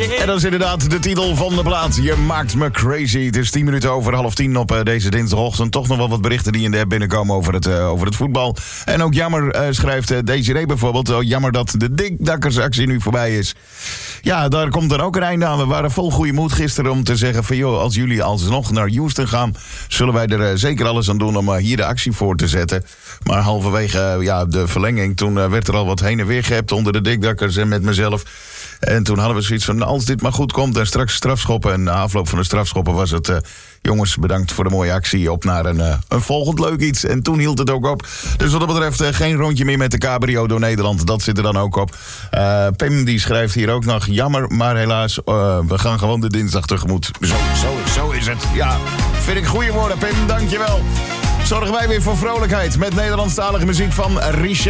En dat is inderdaad de titel van de plaat. Je maakt me crazy. Het is 10 minuten over 9:30 op deze dinsdagochtend. Toch nog wel wat berichten die in de app binnenkomen over het voetbal. En ook jammer, schrijft Desiree bijvoorbeeld. Jammer dat de dikdakkersactie nu voorbij is. Ja, daar komt dan ook een einde aan. We waren vol goede moed gisteren om te zeggen van... joh, als jullie alsnog naar Houston gaan... zullen wij er zeker alles aan doen om hier de actie voor te zetten. Maar halverwege de verlenging... toen werd er al wat heen en weer gehept onder de dikdakkers en met mezelf. En toen hadden we zoiets van... als dit maar goed komt en straks strafschoppen... en na afloop van de strafschoppen was het... jongens, bedankt voor de mooie actie. Op naar een volgend leuk iets. En toen hield het ook op. Dus wat dat betreft geen rondje meer met de cabrio door Nederland. Dat zit er dan ook op. Pim die schrijft hier ook nog... jammer, maar helaas, we gaan gewoon de dinsdag tegemoet. Zo is het. Ja, vind ik goede woorden, Pim. Dankjewel. Zorgen wij weer voor vrolijkheid met Nederlandstalige muziek van Richelle.